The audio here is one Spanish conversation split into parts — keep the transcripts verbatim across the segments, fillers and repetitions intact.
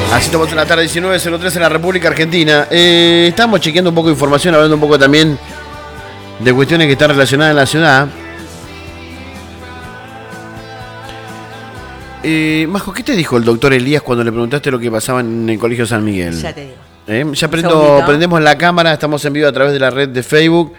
Así estamos en la tarde, diecinueve cero tres en la República Argentina. Eh, estamos chequeando un poco de información, hablando un poco también de cuestiones que están relacionadas en la ciudad. Eh, Majo, ¿qué te dijo el doctor Elías cuando le preguntaste lo que pasaba en el Colegio San Miguel? Ya te digo. Eh, ya prendo, prendemos la cámara, estamos en vivo a través de la red de Facebook.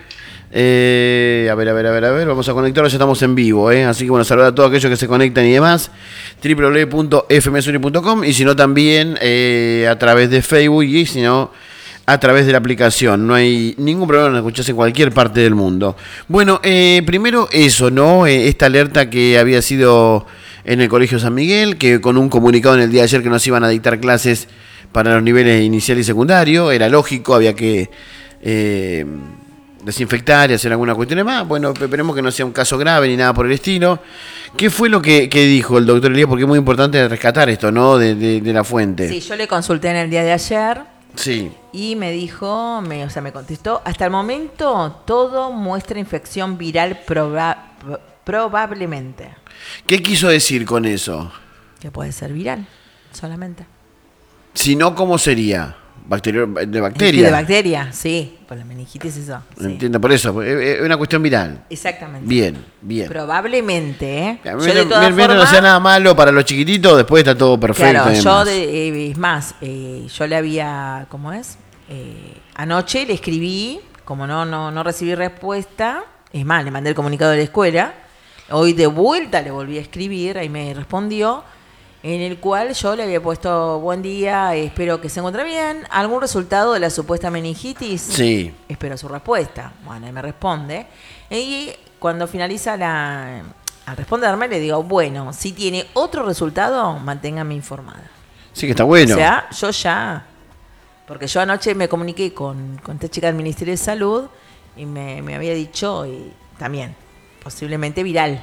Eh, a ver, a ver, a ver, a ver, vamos a conectarnos, ya estamos en vivo, eh. Así que bueno, saludos a todos aquellos que se conectan y demás. doble u doble u doble u punto f m s u n i punto com y si no también eh, a través de Facebook y si no a través de la aplicación. No hay ningún problema en escucharse en cualquier parte del mundo. Bueno, eh, primero eso, ¿no? Eh, esta alerta que había sido en el Colegio San Miguel, que con un comunicado en el día de ayer que nos iban a dictar clases para los niveles inicial y secundario, era lógico, había que eh, desinfectar y hacer alguna cuestión más. Bueno, esperemos que no sea un caso grave ni nada por el estilo. ¿Qué fue lo que, que dijo el doctor Elías? Porque es muy importante rescatar esto, ¿no? De, de, de la fuente. Sí, yo le consulté en el día de ayer. Sí. Y me dijo, me, o sea, me contestó, hasta el momento todo muestra infección viral proba, probablemente. ¿Qué quiso decir con eso? Que puede ser viral, solamente. Si no, ¿cómo sería? Bacterio, de bacteria. De bacteria, sí. Por la meningitis eso. Sí. Entiendo, por eso. Es una cuestión viral. Exactamente. Bien, bien. Probablemente, ¿eh? A mí, yo de todas formas, no sea nada malo para los chiquititos, después está todo perfecto. Claro, yo, de, eh, es más, eh, yo le había, ¿cómo es? Eh, anoche le escribí, como no, no, no recibí respuesta, es más, le mandé el comunicado de la escuela, hoy de vuelta le volví a escribir, ahí me respondió, en el cual yo le había puesto buen día, espero que se encuentre bien, algún resultado de la supuesta meningitis. Sí. Espero su respuesta. Bueno, él me responde. Y cuando finaliza la, al responderme, le digo, bueno, si tiene otro resultado, manténgame informada. Sí, que está bueno. O sea, yo ya, porque yo anoche me comuniqué con, con esta chica del Ministerio de Salud y me, me había dicho, y también, posiblemente viral.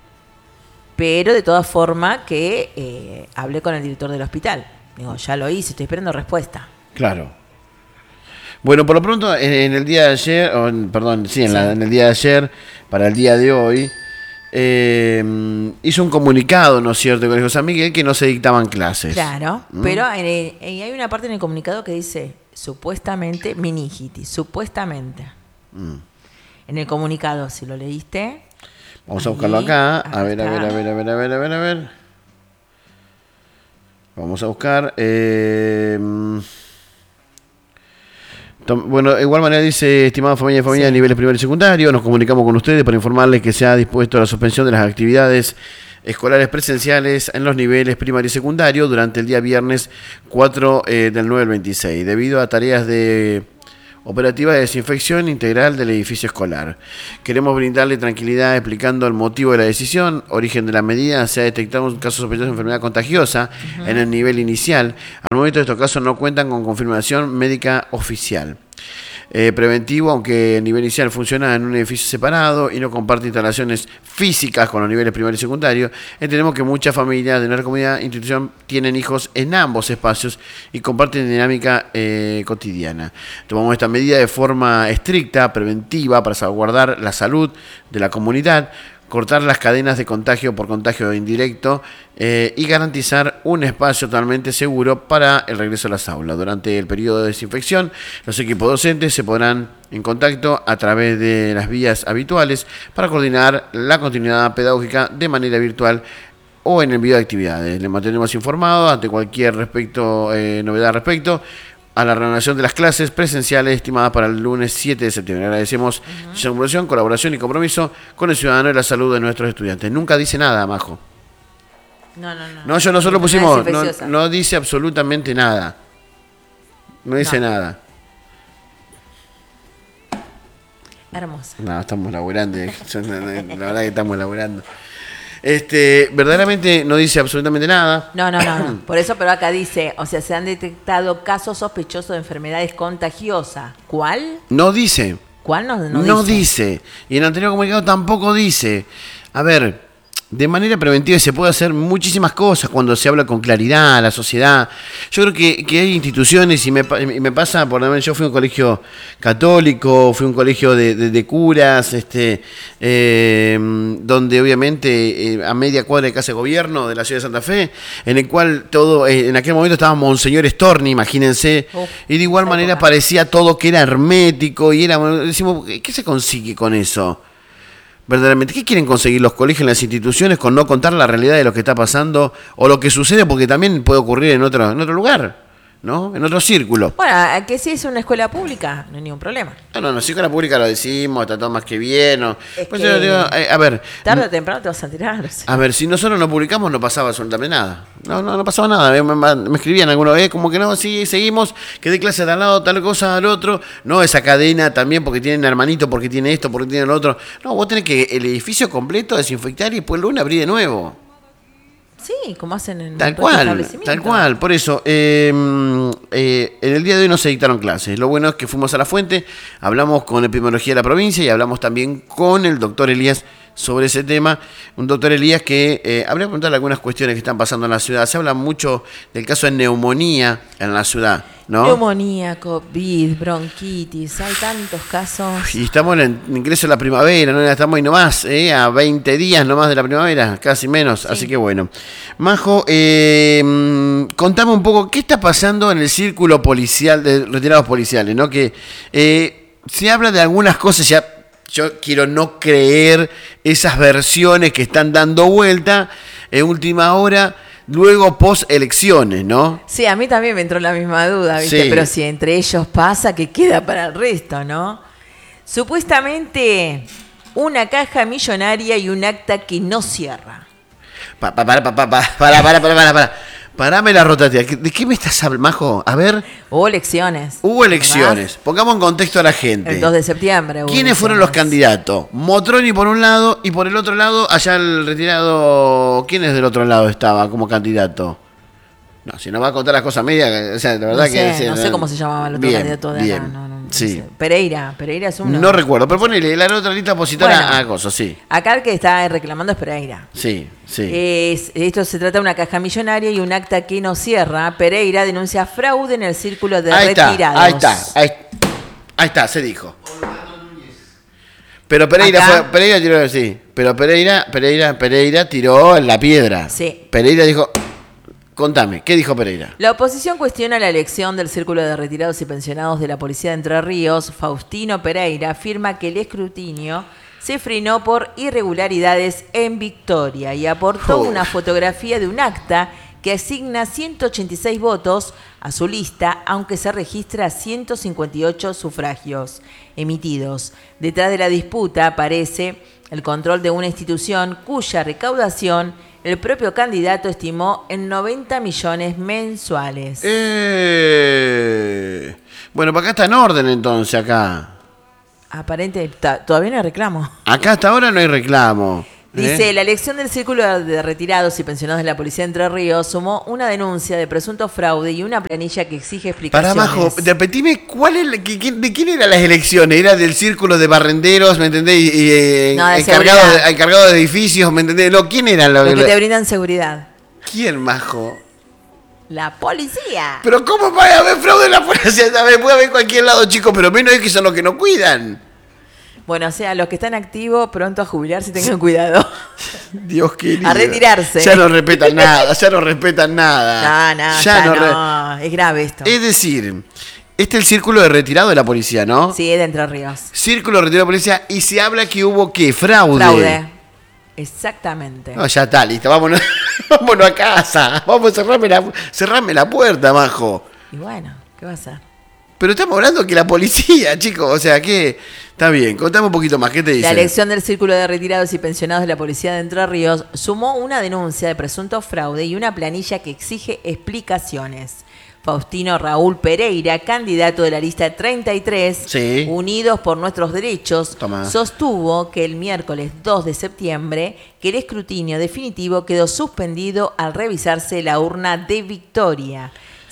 Pero de todas formas que eh, hablé con el director del hospital. Digo, ya lo hice, estoy esperando respuesta. Claro. Bueno, por lo pronto, en el día de ayer, oh, perdón, sí, en, sí. La, en el día de ayer, para el día de hoy, eh, hizo un comunicado, ¿no es cierto?, el Colegio San Miguel, que no se dictaban clases. Claro, ¿Mm? pero en el, en, hay una parte en el comunicado que dice, supuestamente, meningitis, supuestamente. Mm. En el comunicado, si lo leíste... Vamos a buscarlo acá. A ver, a ver, a ver, a ver, a ver, a ver, a ver. Vamos a buscar. Eh, bueno, de igual manera dice, estimada familia y familia sí. de niveles primario y secundario, nos comunicamos con ustedes para informarles que se ha dispuesto la suspensión de las actividades escolares presenciales en los niveles primario y secundario durante el día viernes cuatro eh, del nueve al veintiséis, debido a tareas de... operativa de desinfección integral del edificio escolar. Queremos brindarle tranquilidad explicando el motivo de la decisión, origen de la medida. Se ha detectado un caso sospechoso de enfermedad contagiosa uh-huh. en el nivel inicial. Al momento estos casos no cuentan con confirmación médica oficial. Eh, preventivo, aunque el nivel inicial funciona en un edificio separado y no comparte instalaciones físicas con los niveles primario y secundario, entendemos que muchas familias de nuestra comunidad institución tienen hijos en ambos espacios y comparten dinámica eh, cotidiana. Tomamos esta medida de forma estricta, preventiva, para salvaguardar la salud de la comunidad, cortar las cadenas de contagio por contagio indirecto eh, y garantizar un espacio totalmente seguro para el regreso a las aulas. Durante el periodo de desinfección, los equipos docentes se pondrán en contacto a través de las vías habituales para coordinar la continuidad pedagógica de manera virtual o en envío de actividades. Les mantenemos informados ante cualquier respecto, eh, novedad respecto a la reanudación de las clases presenciales estimadas para el lunes siete de septiembre. Agradecemos uh-huh. su colaboración, colaboración y compromiso con el ciudadano y la salud de nuestros estudiantes. Nunca dice nada, Majo. No, no, no. No, yo nosotros pusimos, no, no dice absolutamente nada. No dice no. nada. Hermoso. No, estamos laburando. La verdad que estamos laburando. Este, verdaderamente no dice absolutamente nada. No, no, no, no. Por eso, pero acá dice, o sea, se han detectado casos sospechosos de enfermedades contagiosas. ¿Cuál? No dice. ¿Cuál no, no, no dice? dice. Y en el anterior comunicado tampoco dice. A ver, de manera preventiva se puede hacer muchísimas cosas cuando se habla con claridad a la sociedad. Yo creo que, que hay instituciones, y me, y me pasa, por lo menos yo fui a un colegio católico, fui a un colegio de, de, de curas, este, eh, donde obviamente eh, a media cuadra de casa de gobierno de la ciudad de Santa Fe, en el cual todo, eh, en aquel momento estaba Monseñor Storni, imagínense, oh, y de igual manera época. Parecía todo que era hermético, y era, decimos, ¿qué se consigue con eso? Verdaderamente, ¿qué quieren conseguir los colegios, las instituciones, con no contar la realidad de lo que está pasando o lo que sucede? Porque también puede ocurrir en otro, en otro lugar, ¿no? En otro círculo. Bueno, que si es una escuela pública, no hay ningún problema. No, no, no, si escuela pública lo decimos, está todo más que bien. ¿No? Es pues que yo digo, eh, a ver. Tarde o temprano te vas a tirar. O sea. A ver, si nosotros no publicamos, no pasaba absolutamente nada. No, no, no pasaba nada. Me, me, me escribían alguna vez, como que no, sí, seguimos, que de clase de al lado, tal cosa al otro. No, esa cadena también, porque tienen hermanito, porque tiene esto, porque tiene lo otro. No, vos tenés que el edificio completo desinfectar y después el lunes abrir de nuevo. Sí, como hacen en tal cual, tal cual. Por eso, eh, eh, en el día de hoy no se dictaron clases. Lo bueno es que fuimos a la fuente, hablamos con epidemiología de la provincia y hablamos también con el doctor Elías sobre ese tema. Un doctor Elías que eh, habría que preguntarle algunas cuestiones que están pasando en la ciudad. Se habla mucho del caso de neumonía en la ciudad, ¿no? Neumonía, COVID, bronquitis, hay tantos casos. Y estamos en el ingreso de la primavera, ¿no? Estamos ahí nomás, ¿eh? A veinte días nomás de la primavera, casi menos. Sí. Así que bueno. Majo, eh, contame un poco, ¿qué está pasando en el círculo policial, de retirados policiales, ¿no? Que eh, se habla de algunas cosas ya. Yo quiero no creer esas versiones que están dando vuelta en última hora, luego post elecciones, ¿no? Sí, a mí también me entró la misma duda, ¿viste? Sí. Pero si entre ellos pasa, ¿qué queda para el resto, no? Supuestamente una caja millonaria y un acta que no cierra. Para, para, para, para, para, para, para, para, para. Parame la rotativa. ¿De qué me estás hablando, Majo? A ver. Hubo elecciones. Hubo elecciones. ¿Verdad? Pongamos en contexto a la gente. El dos de septiembre. ¿Quiénes elecciones? Fueron los candidatos? Motroni por un lado y por el otro lado, allá el retirado. ¿Quién es del otro lado estaba como candidato? No, si no va a contar las cosas medias, o sea, la verdad no sé, que... Sí, no sé cómo se llamaba el otro bien, candidato de bien, acá. No, no, sí. no sé. Pereira, Pereira es uno. No recuerdo, pero ponele la otra lista opositora bueno, a cosas, sí. Acá el que está reclamando es Pereira. Sí, sí. Es, esto se trata de una caja millonaria y un acta que no cierra. Pereira denuncia fraude en el círculo de ahí retirados. Ahí está, ahí está, ahí está, se dijo. Pero Pereira acá, fue, Pereira tiró, sí, pero Pereira, Pereira, Pereira tiró en la piedra. Sí. Pereira dijo... Contame, ¿qué dijo Pereira? La oposición cuestiona la elección del Círculo de Retirados y Pensionados de la Policía de Entre Ríos. Faustino Pereira afirma que el escrutinio se frenó por irregularidades en Victoria y aportó oh. una fotografía de un acta que asigna ciento ochenta y seis votos a su lista, aunque se registra ciento cincuenta y ocho sufragios emitidos. Detrás de la disputa aparece el control de una institución cuya recaudación el propio candidato estimó en noventa millones mensuales. Eh, bueno, para acá está en orden entonces, acá. Aparente, todavía no hay reclamo. Acá hasta ahora no hay reclamo. Dice, ¿eh? La elección del Círculo de Retirados y Pensionados de la Policía de Entre Ríos sumó una denuncia de presunto fraude y una planilla que exige explicaciones. Para Majo, repetime, ¿cuál es la, que, que, ¿de quién eran las elecciones? ¿Era del Círculo de Barrenderos, me entendés? Y, y eh, no, de encargado, de, encargado de edificios, ¿me entendés? No, ¿quién era? Los que te brindan seguridad. ¿Quién, Majo? La policía. Pero ¿cómo va a haber fraude en la policía? Puede haber en cualquier lado, chicos, pero menos es que son los que no cuidan. Bueno, o sea, los que están activos, pronto a jubilarse, tengan cuidado. Dios querido. A retirarse. Ya no respetan nada, ya no respetan nada. No, no, ya, ya no, no. Re... Es grave esto. Es decir, este es el círculo de retirado de la policía, ¿no? Sí, es de Entre Ríos. Círculo de retirado de la policía y se habla que hubo, ¿qué? Fraude. Fraude. Exactamente. No, ya está, listo. Vámonos, vámonos a casa. Vamos a cerrarme la, cerrarme la puerta, Majo. Y bueno, ¿qué va a hacer? Pero estamos hablando que la policía, chicos, o sea, que está bien, contame un poquito más, ¿qué te dice? La elección del Círculo de Retirados y Pensionados de la Policía de Entre Ríos sumó una denuncia de presunto fraude y una planilla que exige explicaciones. Faustino Raúl Pereira, candidato de la lista treinta y tres, sí. Unidos por Nuestros Derechos, Toma. sostuvo que el miércoles dos de septiembre que el escrutinio definitivo quedó suspendido al revisarse la urna de Victoria.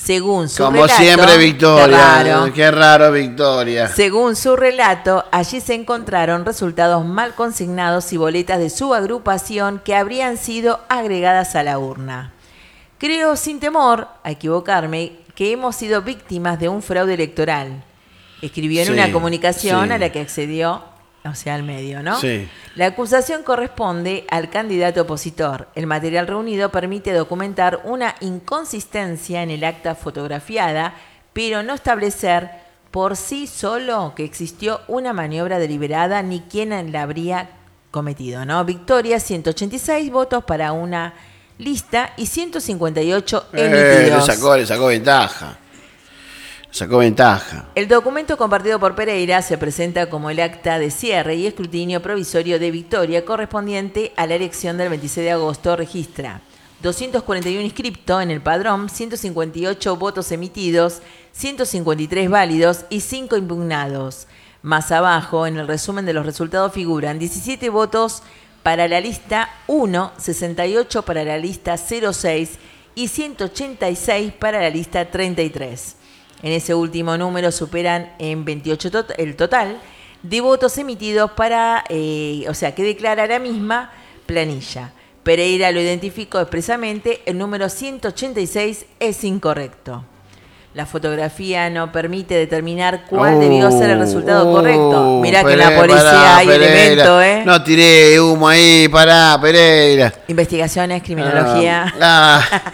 Según su Como relato, siempre, Victoria. Qué raro. Qué raro, Victoria. Según su relato, allí se encontraron resultados mal consignados y boletas de su agrupación que habrían sido agregadas a la urna. Creo, sin temor a equivocarme, que hemos sido víctimas de un fraude electoral. Escribió en Sí, una comunicación sí. a la que accedió, o sea, al medio, ¿no? Sí. La acusación corresponde al candidato opositor. El material reunido permite documentar una inconsistencia en el acta fotografiada, pero no establecer por sí solo que existió una maniobra deliberada ni quién la habría cometido, ¿no? Victoria, ciento ochenta y seis votos para una lista y ciento cincuenta y ocho Eh, emitidos. le sacó, le sacó ventaja. Sacó ventaja. El documento compartido por Pereira se presenta como el acta de cierre y escrutinio provisorio de Victoria correspondiente a la elección del veintiséis de agosto. Registra doscientos cuarenta y uno inscriptos en el padrón, ciento cincuenta y ocho votos emitidos, ciento cincuenta y tres válidos y cinco impugnados. Más abajo, en el resumen de los resultados figuran diecisiete votos para la lista uno, sesenta y ocho para la lista cero seis y ciento ochenta y seis para la lista treinta y tres. En ese último número superan en veintiocho tot- el total de votos emitidos para, eh, o sea, que declara la misma planilla. Pereira lo identificó expresamente, el número ciento ochenta y seis es incorrecto. La fotografía no permite determinar cuál Oh, debió ser el resultado oh, correcto. Mirá que en la Pereira, policía pará, hay Pereira. elemento, ¿eh? No tiré humo ahí, pará, Pereira. Investigaciones, criminología. Ah, ah.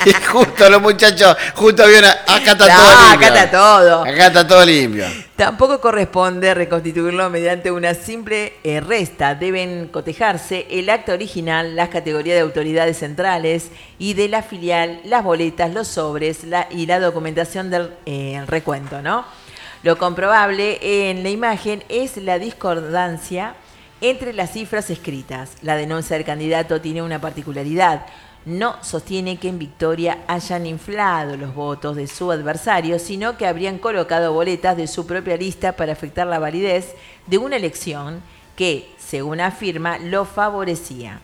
Justo los muchachos, justo vieron, acá está No, todo limpio. acá está todo. Acá está todo limpio. Tampoco corresponde reconstituirlo mediante una simple eh, resta. Deben cotejarse el acta original, las categorías de autoridades centrales y de la filial, las boletas, los sobres la, y la documentación del eh, recuento, ¿no? Lo comprobable en la imagen es la discordancia entre las cifras escritas. La denuncia del candidato tiene una particularidad. No sostiene que en Victoria hayan inflado los votos de su adversario, sino que habrían colocado boletas de su propia lista para afectar la validez de una elección que, según afirma, lo favorecía.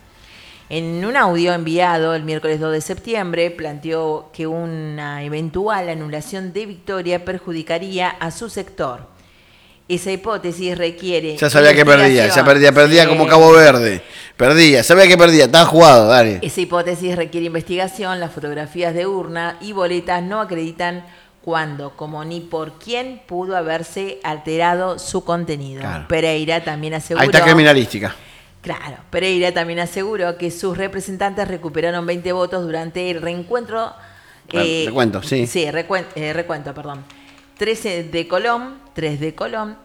En un audio enviado el miércoles dos de septiembre, planteó que una eventual anulación de Victoria perjudicaría a su sector. Esa hipótesis requiere... Ya sabía que perdía, ya perdía, perdía Sí. como Cabo Verde. Perdía, sabía que perdía, estaba jugado, dale. Esa hipótesis requiere investigación. Las fotografías de urna y boletas no acreditan cuándo, como ni por quién pudo haberse alterado su contenido. Claro. Pereira también aseguró... Ahí está criminalística. Claro, Pereira también aseguró que sus representantes recuperaron veinte votos durante el reencuentro... Re- recuento, sí. Sí, recuen- eh, recuento, perdón. trece de Colón, tres de Colón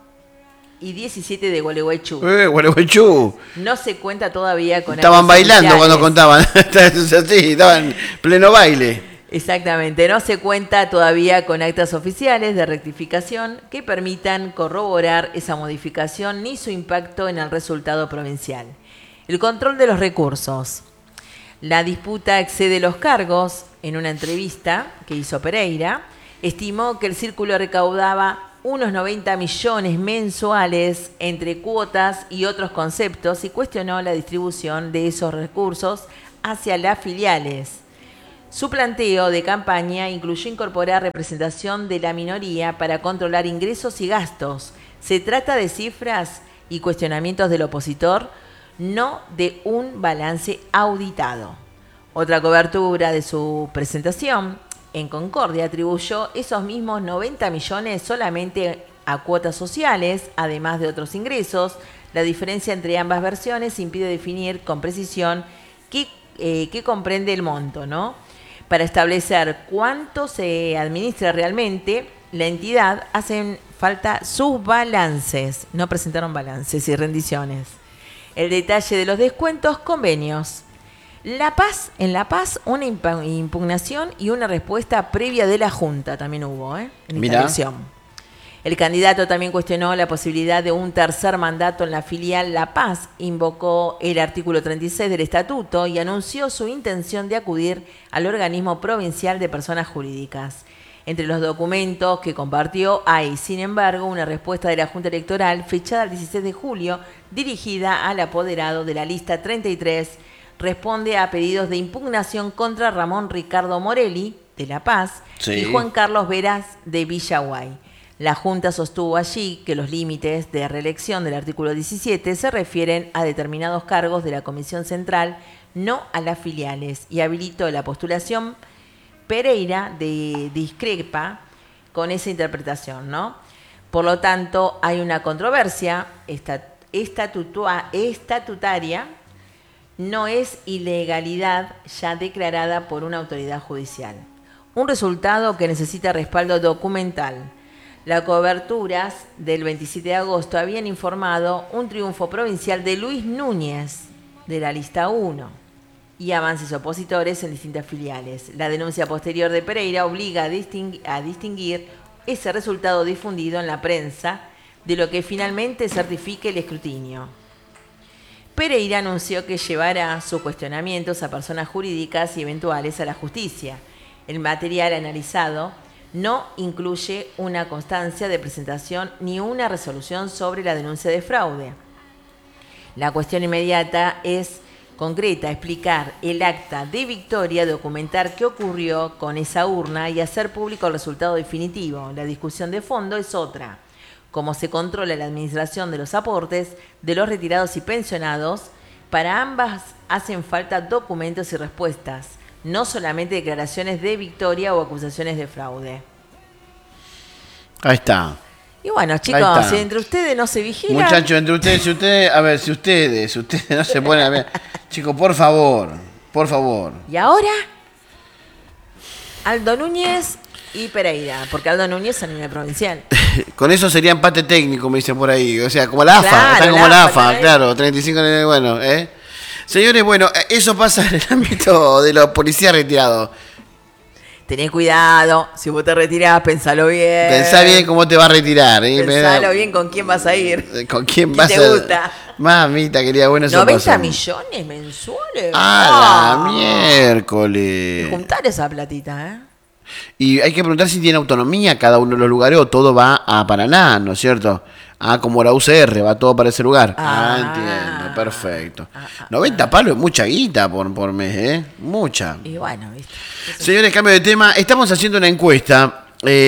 y diecisiete de Gualeguaychú. Eh, Gualeguaychú. No se cuenta todavía con... Estaban actos bailando cuando oficiales. contaban. Sí, estaban en pleno baile. Exactamente, no se cuenta todavía con actas oficiales de rectificación que permitan corroborar esa modificación ni su impacto en el resultado provincial. El control de los recursos. La disputa excede los cargos. En una entrevista que hizo Pereira, estimó que el círculo recaudaba unos noventa millones mensuales entre cuotas y otros conceptos y cuestionó la distribución de esos recursos hacia las filiales. Su planteo de campaña incluyó incorporar representación de la minoría para controlar ingresos y gastos. Se trata de cifras y cuestionamientos del opositor, no de un balance auditado. Otra cobertura de su presentación, en Concordia, atribuyó esos mismos noventa millones solamente a cuotas sociales, además de otros ingresos. La diferencia entre ambas versiones impide definir con precisión qué, eh, qué comprende el monto, ¿no? Para establecer cuánto se administra realmente, la entidad hacen falta sus balances. No presentaron balances y rendiciones. El detalle de los descuentos, convenios. La Paz, en La Paz, una impugnación y una respuesta previa de la Junta también hubo, ¿eh? En esta Mirá. elección. El candidato también cuestionó la posibilidad de un tercer mandato en la filial La Paz, invocó el artículo treinta y seis del estatuto y anunció su intención de acudir al organismo provincial de personas jurídicas. Entre los documentos que compartió hay, sin embargo, una respuesta de la Junta Electoral fechada el dieciséis de julio, dirigida al apoderado de la lista treinta y tres, responde a pedidos de impugnación contra Ramón Ricardo Morelli, de La Paz, sí. y Juan Carlos Veras de Villaguay. La Junta sostuvo allí que los límites de reelección del artículo diecisiete se refieren a determinados cargos de la Comisión Central, no a las filiales, y habilitó la postulación. Pereira de, discrepa con esa interpretación, ¿no? Por lo tanto, hay una controversia estatutua, estatutaria, no es ilegalidad ya declarada por una autoridad judicial. Un resultado que necesita respaldo documental. Las coberturas del veintisiete de agosto habían informado un triunfo provincial de Luis Núñez, de la lista uno, y avances opositores en distintas filiales. La denuncia posterior de Pereira obliga a distinguir, a distinguir ese resultado difundido en la prensa de lo que finalmente certifique el escrutinio. Pereira anunció que llevará sus cuestionamientos a personas jurídicas y eventuales a la justicia. El material analizado no incluye una constancia de presentación ni una resolución sobre la denuncia de fraude. La cuestión inmediata es concreta, explicar el acta de victoria, documentar qué ocurrió con esa urna y hacer público el resultado definitivo. La discusión de fondo es otra. Cómo se controla la administración de los aportes de los retirados y pensionados. Para ambas hacen falta documentos y respuestas, no solamente declaraciones de victoria o acusaciones de fraude. Ahí está. Y bueno, chicos, si entre ustedes no se vigilan... Muchachos, entre ustedes, si ustedes, a ver, si ustedes, si ustedes no se ponen a ver... Chicos, por favor, por favor. Y ahora, Aldo Núñez y Pereira, porque Aldo Núñez es a nivel provincial. Con eso sería empate técnico, me dicen por ahí. O sea, como la AFA, claro, están como la AFA, AFA, claro, treinta y cinco, bueno, ¿eh? Señores, bueno, eso pasa en el ámbito de los policías retirados. Tenés cuidado, si vos te retirás, pensalo bien. Pensá bien cómo te va a retirar. ¿eh? Pensalo bien con quién vas a ir. ¿Con quién ¿Quién vas te a ir? gusta? Mamita, quería bueno eso. noventa millones mensuales. ¡Ah, la Oh. miércoles! Juntar esa platita, ¿eh? Y hay que preguntar si tiene autonomía cada uno de los lugares o todo va a Paraná, ¿no es cierto? Ah, como la U C R, va todo para ese lugar. Ah, Ah. entiendo, perfecto. Ah, ah, noventa palos es mucha guita por, por mes, ¿eh? Mucha. Y bueno, ¿viste? Eso Señores, cambio de tema. Estamos haciendo una encuesta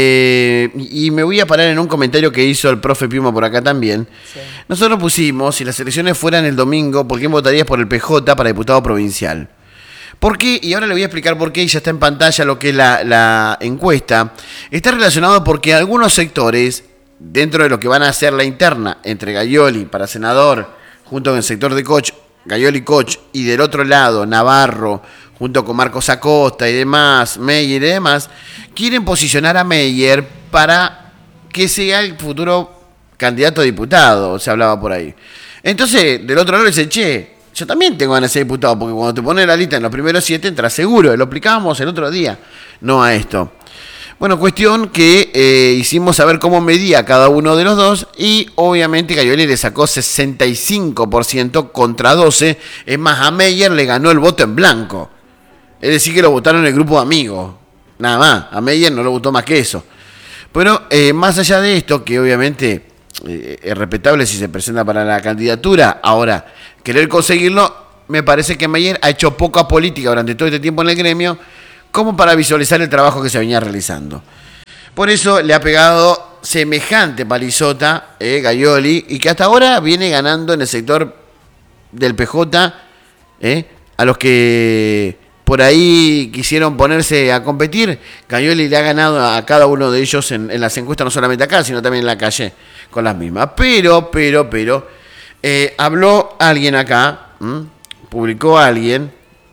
eh, y me voy a parar en un comentario que hizo el profe Piuma por acá también. sí. Nosotros pusimos, si las elecciones fueran el domingo, ¿por quién votarías por el P J para diputado provincial? ¿Por qué? Y ahora le voy a explicar por qué, y ya está en pantalla lo que es la, la encuesta. Está relacionado porque algunos sectores, dentro de lo que van a hacer la interna entre Gayoli para senador, junto con el sector de Koch, Gayoli Koch, y del otro lado, Navarro, junto con Marcos Acosta y demás, Meyer y demás, quieren posicionar a Meyer para que sea el futuro candidato a diputado, se hablaba por ahí. Entonces, del otro lado le dice, che, yo también tengo ganas de ser diputado, porque cuando te pones la lista en los primeros siete, entras seguro. Lo aplicábamos el otro día, no a esto. Bueno, cuestión que eh, hicimos saber cómo medía cada uno de los dos y obviamente Gayoli le sacó sesenta y cinco por ciento contra doce. Es más, a Meyer le ganó el voto en blanco. Es decir, que lo votaron en el grupo de amigos. Nada más, a Meyer no lo votó más que eso. Pero eh, más allá de esto, que obviamente eh, es respetable si se presenta para la candidatura, ahora, querer conseguirlo, me parece que Meyer ha hecho poca política durante todo este tiempo en el gremio, como para visualizar el trabajo que se venía realizando. Por eso le ha pegado semejante palizota eh, Gayoli, y que hasta ahora viene ganando en el sector del P J, eh, a los que por ahí quisieron ponerse a competir. Gayoli le ha ganado a cada uno de ellos en, en las encuestas, no solamente acá, sino también en la calle, con las mismas. Pero, pero, pero, eh, habló alguien acá, ¿m? publicó alguien,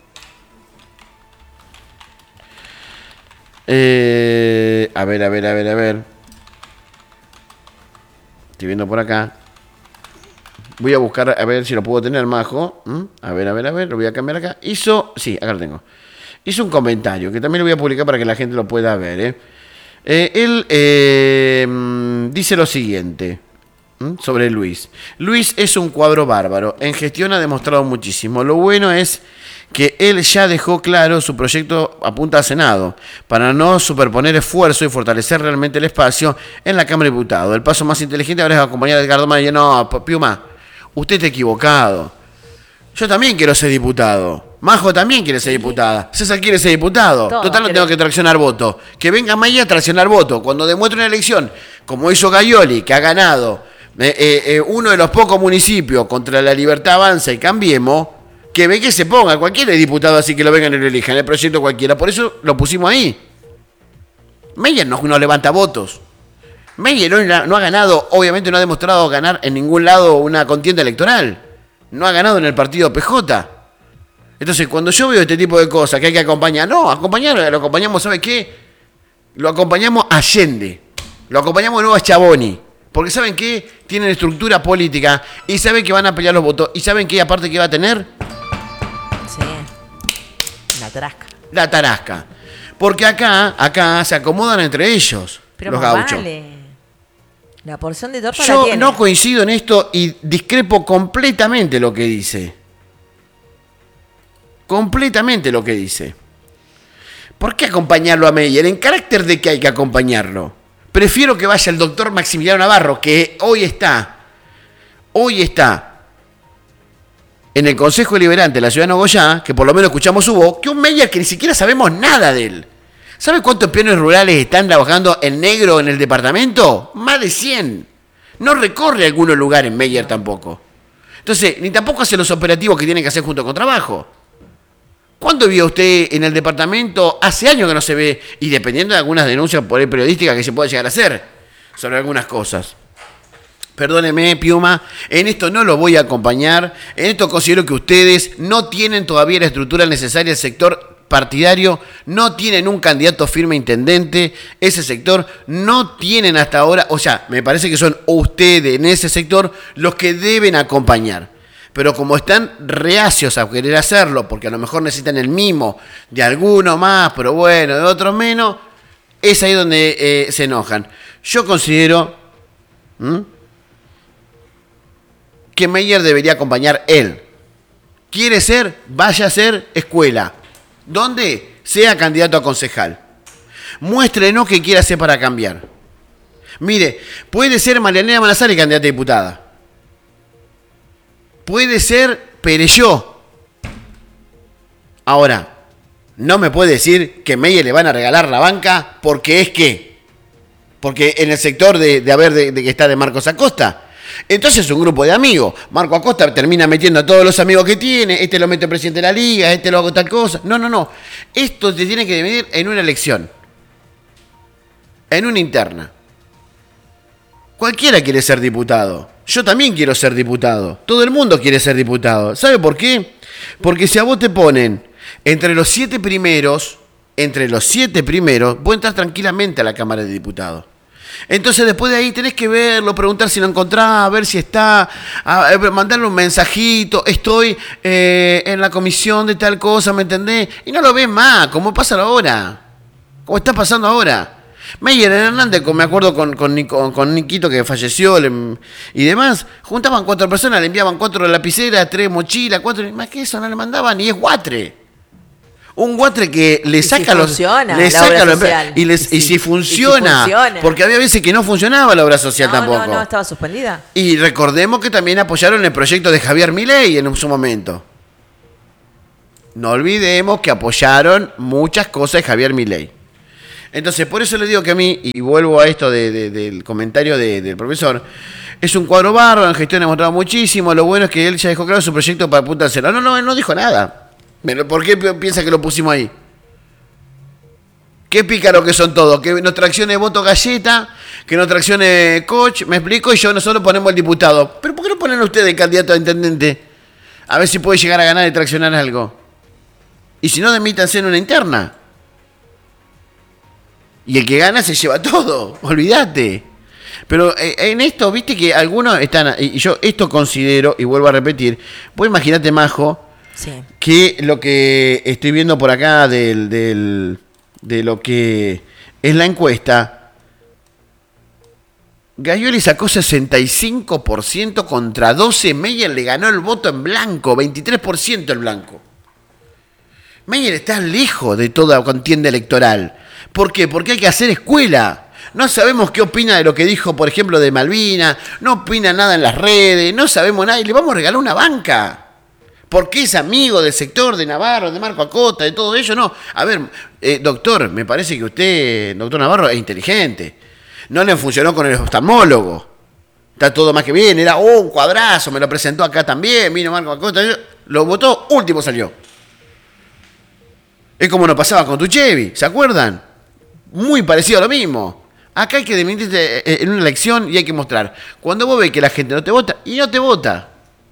Eh, a ver, a ver, a ver, a ver. Estoy viendo por acá. Voy a buscar, a ver si lo puedo tener, Majo. ¿Mm? A ver, a ver, a ver, lo voy a cambiar acá. Hizo, sí, acá lo tengo. Hizo un comentario que también lo voy a publicar para que la gente lo pueda ver. ¿eh? Eh, él eh, dice lo siguiente ¿Mm? sobre Luis. Luis es un cuadro bárbaro. En gestión ha demostrado muchísimo. Lo bueno es que él ya dejó claro su proyecto apunta a Senado, para no superponer esfuerzo y fortalecer realmente el espacio en la Cámara de Diputados. El paso más inteligente ahora es acompañar a Edgardo Mayer. No, Piuma, usted está equivocado. Yo también quiero ser diputado. Majo también quiere ser diputada. César quiere ser diputado. Todo, Total, no creo. tengo que traccionar voto. Que venga Meyer a traccionar voto. Cuando demuestre una elección, como hizo Gaioli, que ha ganado eh, eh, eh, uno de los pocos municipios contra la Libertad Avanza y Cambiemos, que ve que se ponga. Cualquiera es diputado, así que lo vengan y lo elijan. El proyecto cualquiera. Por eso lo pusimos ahí. Meyer no, no levanta votos. Meyer no, no ha ganado, obviamente no ha demostrado ganar en ningún lado una contienda electoral. No ha ganado en el partido P J. Entonces, cuando yo veo este tipo de cosas que hay que acompañar, no, acompañar, lo acompañamos, ¿sabe qué? Lo acompañamos a Allende. Lo acompañamos de nuevo a Schiavoni. Porque ¿saben qué? Tienen estructura política y saben que van a pelear los votos. ¿Y saben qué aparte que va a tener? Sí. La tarasca. La tarasca. Porque acá, acá se acomodan entre ellos, Pero los más gauchos. vale. La porción de torta la Yo tiene. no coincido en esto y discrepo completamente lo que dice. Completamente lo que dice. ¿Por qué acompañarlo a Meyer? ¿En carácter de que hay que acompañarlo? Prefiero que vaya el doctor Maximiliano Navarro, que hoy está, hoy está en el Consejo Deliberante de la Ciudad de Nogoyá, que por lo menos escuchamos su voz, que un Meyer que ni siquiera sabemos nada de él. ¿Sabe cuántos peones rurales están trabajando en negro en el departamento? Más de cien. No recorre algunos lugares Meyer tampoco. Entonces, ni tampoco hace los operativos que tiene que hacer junto con trabajo. ¿Cuándo vio usted en el departamento? Hace años que no se ve, y dependiendo de algunas denuncias por ahí periodísticas que se pueda llegar a hacer sobre algunas cosas. Perdóneme, Piuma, en esto no lo voy a acompañar. En esto considero que ustedes no tienen todavía la estructura necesaria del sector partidario, no tienen un candidato firme intendente, ese sector no tienen hasta ahora, o sea, me parece que son ustedes en ese sector los que deben acompañar. Pero como están reacios a querer hacerlo, porque a lo mejor necesitan el mimo de alguno más, pero bueno, de otros menos, es ahí donde eh, se enojan. Yo considero ¿m? que Meyer debería acompañar él. ¿Quiere ser? Vaya a ser escuela. ¿Dónde? Sea candidato a concejal. Muéstrenos qué quiere hacer para cambiar. Mire, puede ser Marianela Manazari candidata a diputada. Puede ser Perelló. Ahora, no me puede decir que Meyer le van a regalar la banca porque es que. Porque en el sector de, de haber de, de que está de Marcos Acosta. Entonces es un grupo de amigos. Marco Acosta termina metiendo a todos los amigos que tiene. Este lo mete presidente de la liga, este lo hago tal cosa. No, no, no. Esto se tiene que dividir en una elección. En una interna. Cualquiera quiere ser diputado. Yo también quiero ser diputado. Todo el mundo quiere ser diputado. ¿Sabe por qué? Porque si a vos te ponen entre los siete primeros, entre los siete primeros, vos entras tranquilamente a la Cámara de Diputados. Entonces después de ahí tenés que verlo, preguntar si lo encontrás, a ver si está, a, a mandarle un mensajito, estoy eh, en la comisión de tal cosa, ¿me entendés? Y no lo ves más, como pasa ahora, como está pasando ahora. Meyer Hernández, me acuerdo con, con, con, con Niquito que falleció le, y demás, juntaban cuatro personas, le enviaban cuatro lapiceras, tres mochilas, cuatro, más que eso no le mandaban, y es guatre. Un guatre que le saca si los. Funciona, le la saca obra los. social. Y, les, y, si, y si funciona, y si funciona. Porque había veces que no funcionaba la obra social no, tampoco. No, no, estaba suspendida. Y recordemos que también apoyaron el proyecto de Javier Milei en su momento. No olvidemos que apoyaron muchas cosas de Javier Milei. Entonces, por eso le digo que a mí, y vuelvo a esto de, de, del comentario de, del profesor, es un cuadro bárbaro, en gestión ha mostrado muchísimo, lo bueno es que él ya dejó claro su proyecto para Punta del Cerro. No, no, él no dijo nada. ¿Por qué piensa que lo pusimos ahí? Qué pícaro que son todos, que nos traccione voto galleta, que nos traccione coach, me explico, y yo nosotros ponemos el diputado. ¿Pero por qué no ponen ustedes candidato a intendente? A ver si puede llegar a ganar y traccionar algo. Y si no, demítanse en una interna. Y el que gana se lleva todo, olvídate. Pero eh, en esto, viste que algunos están, y yo esto considero, y vuelvo a repetir, vos imaginate, Majo, sí, que lo que estoy viendo por acá del, del, de lo que es la encuesta, Gaioli sacó sesenta y cinco por ciento contra doce, Meyer le ganó el voto en blanco, veintitrés por ciento el blanco. Meyer está lejos de toda contienda electoral. ¿Por qué? Porque hay que hacer escuela. No sabemos qué opina de lo que dijo, por ejemplo, de Malvinas, no opina nada en las redes, no sabemos nada y le vamos a regalar una banca. porque es amigo del sector de Navarro, de Marco Acosta, de todo ello, no. A ver, eh, doctor, me parece que usted, doctor Navarro, es inteligente. No le funcionó con el oftalmólogo. Está todo más que bien, era oh, un cuadrazo, me lo presentó acá también, vino Marco Acosta, lo votó, último salió. Es como nos pasaba con Tuchevi, ¿se acuerdan? Muy parecido a lo mismo. Acá hay que demitirte en una elección y hay que mostrar. Cuando vos ves que la gente no te vota, y no te vota.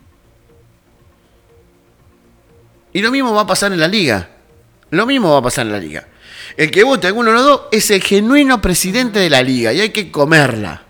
Y lo mismo va a pasar en la liga. Lo mismo va a pasar en la liga. El que vote alguno de los dos es el genuino presidente de la liga y hay que comerla.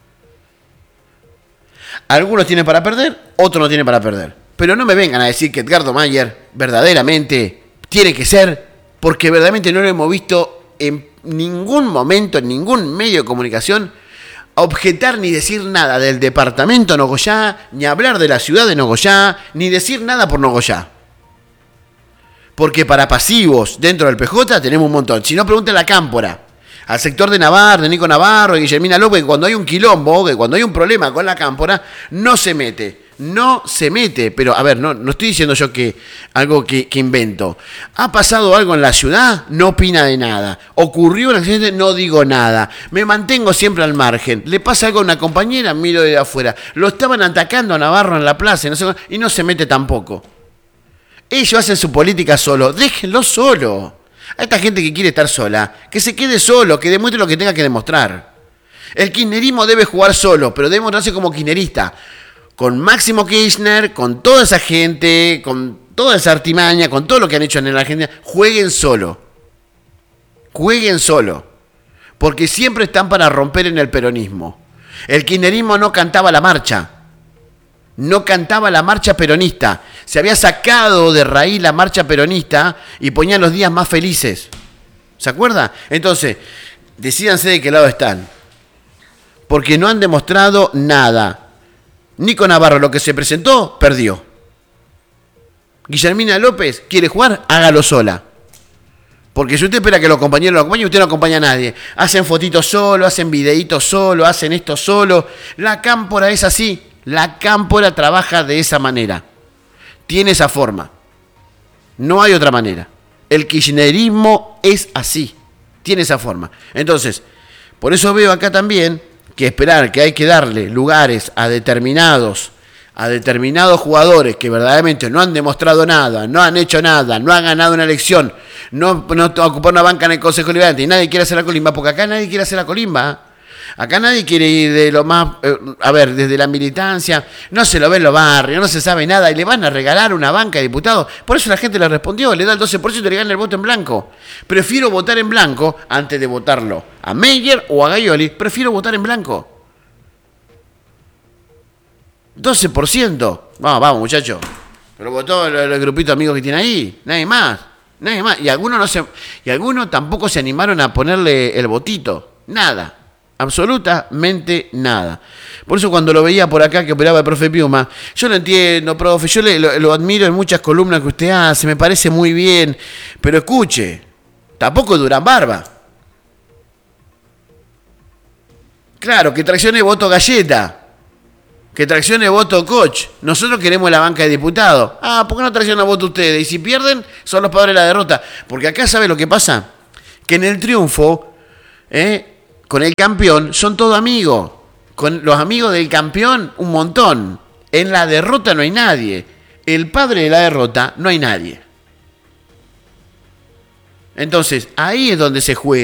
Algunos tienen para perder, otros no tienen para perder. Pero no me vengan a decir que Edgardo Mayer verdaderamente tiene que ser, porque verdaderamente no lo hemos visto en ningún momento, en ningún medio de comunicación, objetar ni decir nada del departamento Nogoyá, ni hablar de la ciudad de Nogoyá, ni decir nada por Nogoyá. Porque para pasivos dentro del P J tenemos un montón. Si no, pregunten a la Cámpora, al sector de Navarro, de Nico Navarro y Guillermina López, que cuando hay un quilombo, que cuando hay un problema con la Cámpora, no se mete. No se mete. Pero, a ver, no, no estoy diciendo yo que algo que, que invento. ¿Ha pasado algo en la ciudad? No opina de nada. ¿Ocurrió un accidente? No digo nada. Me mantengo siempre al margen. ¿Le pasa algo a una compañera? Miro de afuera. Lo estaban atacando a Navarro en la plaza no sé, y no se mete tampoco. Ellos hacen su política solo. Déjenlo solo. A esta gente que quiere estar sola, que se quede solo, que demuestre lo que tenga que demostrar. El kirchnerismo debe jugar solo, pero debe mostrarse como kirchnerista. Con Máximo Kirchner, con toda esa gente, con toda esa artimaña, con todo lo que han hecho en la Argentina, jueguen solo. Jueguen solo. Porque siempre están para romper en el peronismo. El kirchnerismo no cantaba la marcha. No cantaba la marcha peronista. Se había sacado de raíz la marcha peronista y ponía los días más felices. ¿Se acuerda? Entonces, decídanse de qué lado están. Porque no han demostrado nada. Nico Navarro, lo que se presentó, perdió. Guillermina López quiere jugar, hágalo sola. Porque si usted espera que los compañeros lo acompañen, usted no acompaña a nadie. Hacen fotitos solo, hacen videitos solo, hacen esto solo. La Cámpora es así. La Cámpora trabaja de esa manera. Tiene esa forma. No hay otra manera. El kirchnerismo es así. Tiene esa forma. Entonces, por eso veo acá también que esperar que hay que darle lugares a determinados, a determinados jugadores que verdaderamente no han demostrado nada, no han hecho nada, no han ganado una elección, no, no ocuparon una banca en el Consejo Liberante y nadie quiere hacer la colimba, porque acá nadie quiere hacer la colimba. Acá nadie quiere ir de lo más, eh, a ver, desde la militancia, no se lo ve en los barrios, no se sabe nada, y le van a regalar una banca de diputados. Por eso la gente le respondió, le da el doce por ciento y le gana el voto en blanco. Prefiero votar en blanco antes de votarlo a Meyer o a Gaioli, prefiero votar en blanco. doce por ciento. Vamos, vamos, muchachos. Pero votó el, el grupito de amigos que tiene ahí, nadie más, nadie más. Y algunos, no se, y algunos tampoco se animaron a ponerle el votito, nada. Absolutamente nada. Por eso cuando lo veía por acá que operaba el profe Piuma, yo lo entiendo, profe, yo le, lo, lo admiro en muchas columnas que usted hace, me parece muy bien, pero escuche, tampoco duran barba. Claro, que traccione voto galleta, que traccione voto coach. Nosotros queremos la banca de diputados. Ah, ¿por qué no tracciona voto ustedes? Y si pierden, son los padres de la derrota. Porque acá, ¿sabe lo que pasa? Que en el triunfo, ¿eh? Con el campeón son todos amigos. Con los amigos del campeón, un montón. En la derrota no hay nadie. El padre de la derrota no hay nadie. Entonces, ahí es donde se juega.